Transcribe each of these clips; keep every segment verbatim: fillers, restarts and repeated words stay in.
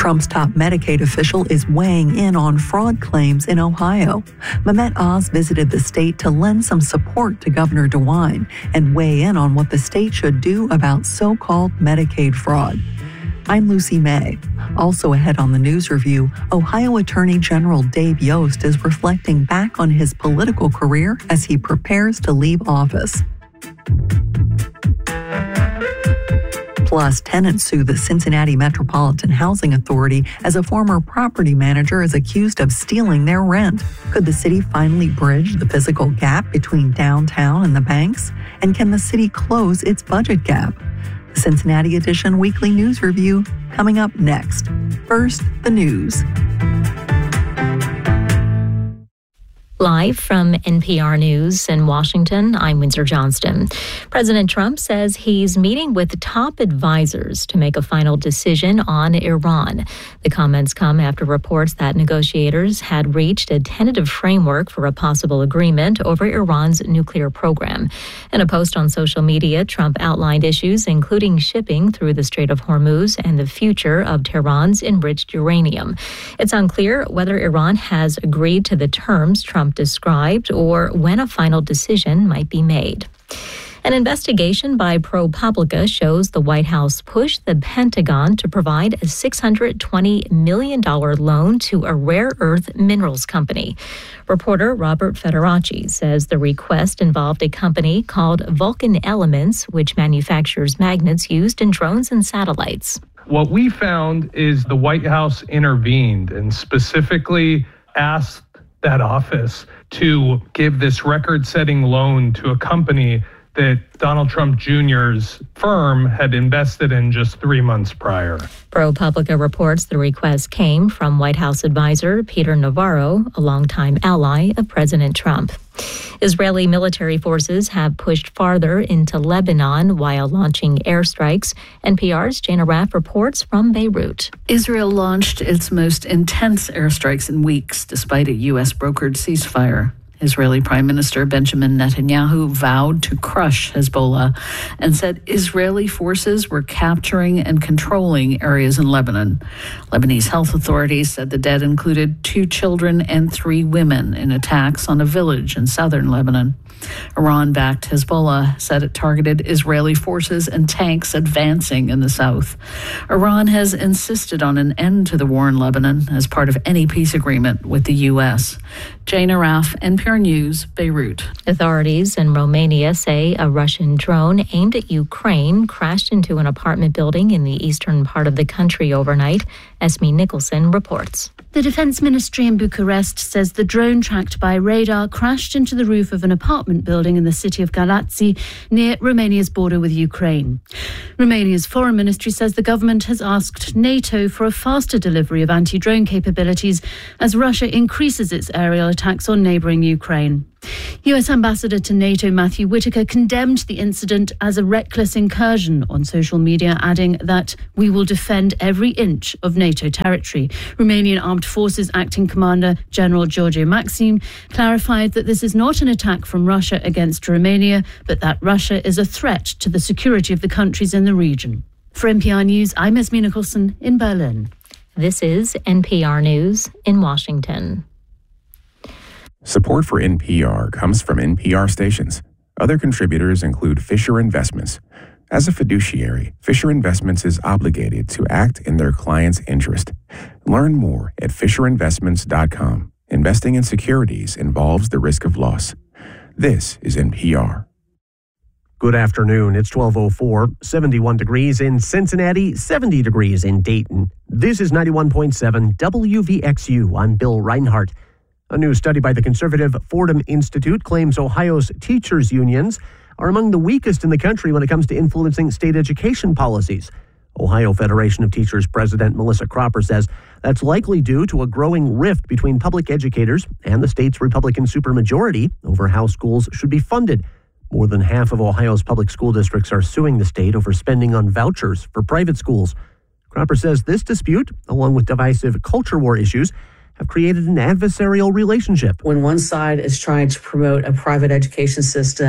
Trump's top Medicaid official is weighing in on fraud claims in Ohio. Mehmet Oz visited the state to lend some support to Governor DeWine and weigh in on what the state should do about so-called Medicaid fraud. I'm Lucy May. Also ahead on the news review, Ohio Attorney General Dave Yost is reflecting back on his political career as he prepares to leave office. Plus, tenants sue the Cincinnati Metropolitan Housing Authority as a former property manager is accused of stealing their rent. Could the city finally bridge the physical gap between downtown and the banks? And can the city close its budget gap? The Cincinnati Edition Weekly News Review coming up next. First, the news. Live from N P R News in Washington, I'm Windsor Johnston. President Trump says he's meeting with top advisors to make a final decision on Iran. The comments come after reports that negotiators had reached a tentative framework for a possible agreement over Iran's nuclear program. In a post on social media, Trump outlined issues including shipping through the Strait of Hormuz and the future of Tehran's enriched uranium. It's unclear whether Iran has agreed to the terms Trump described or when a final decision might be made. An investigation by ProPublica shows the White House pushed the Pentagon to provide a six hundred twenty million dollars loan to a rare earth minerals company. Reporter Robert Federaci says the request involved a company called Vulcan Elements, which manufactures magnets used in drones and satellites. What we found is the White House intervened and specifically asked that office to give this record-setting loan to a company that Donald Trump Junior's firm had invested in just three months prior. ProPublica reports the request came from White House advisor Peter Navarro, a longtime ally of President Trump. Israeli military forces have pushed farther into Lebanon while launching airstrikes. N P R's Jana Raff reports from Beirut. Israel launched its most intense airstrikes in weeks, despite a U S brokered ceasefire. Israeli Prime Minister Benjamin Netanyahu vowed to crush Hezbollah and said Israeli forces were capturing and controlling areas in Lebanon. Lebanese health authorities said the dead included two children and three women in attacks on a village in southern Lebanon. Iran-backed Hezbollah said it targeted Israeli forces and tanks advancing in the south. Iran has insisted on an end to the war in Lebanon as part of any peace agreement with the U S. Jana Raff, N P R News, Beirut. Authorities in Romania say a Russian drone aimed at Ukraine crashed into an apartment building in the eastern part of the country overnight. Esme Nicholson reports. The Defense Ministry in Bucharest says the drone tracked by radar crashed into the roof of an apartment building in the city of Galați near Romania's border with Ukraine. Romania's foreign ministry says the government has asked NATO for a faster delivery of anti-drone capabilities as Russia increases its aerial attacks on neighbouring Ukraine. U S Ambassador to NATO Matthew Whitaker condemned the incident as a reckless incursion on social media, adding that we will defend every inch of NATO territory. Romanian Armed Forces Acting Commander General George Maxim clarified that this is not an attack from Russia against Romania, but that Russia is a threat to the security of the countries in the region. For N P R News, I'm Esme Nicholson in Berlin. This is N P R News in Washington. Support for N P R comes from N P R stations. Other contributors include Fisher Investments. As a fiduciary, Fisher Investments is obligated to act in their client's interest. Learn more at fisher investments dot com. Investing in securities involves the risk of loss. This is N P R. Good afternoon. It's twelve oh four, seventy-one degrees in Cincinnati, seventy degrees in Dayton. This is ninety-one point seven W V X U. I'm Bill Reinhart. A new study by the conservative Fordham Institute claims Ohio's teachers' unions are among the weakest in the country when it comes to influencing state education policies. Ohio Federation of Teachers President Melissa Cropper says that's likely due to a growing rift between public educators and the state's Republican supermajority over how schools should be funded. More than half of Ohio's public school districts are suing the state over spending on vouchers for private schools. Cropper says this dispute, along with divisive culture war issues, have created an adversarial relationship. When one side is trying to promote a private education system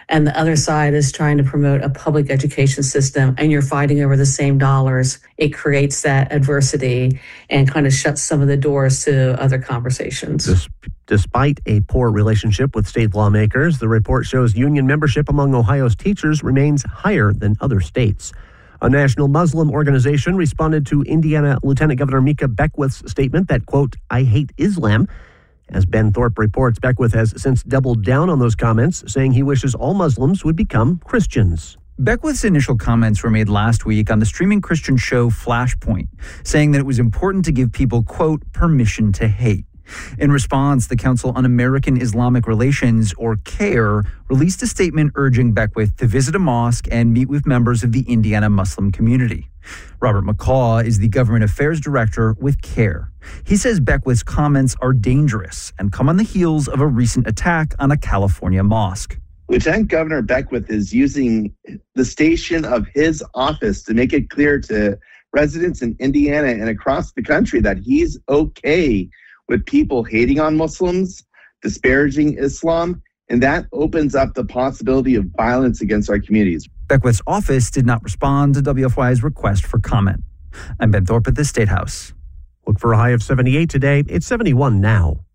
and the other side is trying to promote a public education system, and you're fighting over the same dollars, it creates that adversity and kind of shuts some of the doors to other conversations. This, despite a poor relationship with state lawmakers, the report shows union membership among Ohio's teachers remains higher than other states. A national Muslim organization responded to Indiana Lieutenant Governor Mika Beckwith's statement that, quote, "I hate Islam." As Ben Thorpe reports, Beckwith has since doubled down on those comments, saying he wishes all Muslims would become Christians. Beckwith's initial comments were made last week on the streaming Christian show Flashpoint, saying that it was important to give people, quote, permission to hate. In response, the Council on American Islamic Relations, or CAIR, released a statement urging Beckwith to visit a mosque and meet with members of the Indiana Muslim community. Robert McCaw is the government affairs director with CAIR. He says Beckwith's comments are dangerous and come on the heels of a recent attack on a California mosque. Lieutenant Governor Beckwith is using the station of his office to make it clear to residents in Indiana and across the country that he's okay with people hating on Muslims, disparaging Islam, and that opens up the possibility of violence against our communities. Beckwith's office did not respond to W F Y's request for comment. I'm Ben Thorpe at the State House. Look for a high of seventy-eight today. It's seventy-one now.